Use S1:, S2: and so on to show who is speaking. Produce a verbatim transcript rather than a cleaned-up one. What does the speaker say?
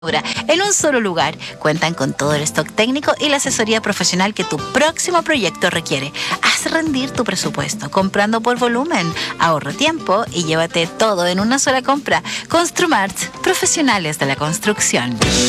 S1: en un solo lugar. Cuentan con todo el stock técnico y la asesoría profesional que tu próximo proyecto requiere. Haz rendir tu presupuesto comprando por volumen. Ahorra tiempo y llévate todo en una sola compra. Construmart, profesionales de la construcción.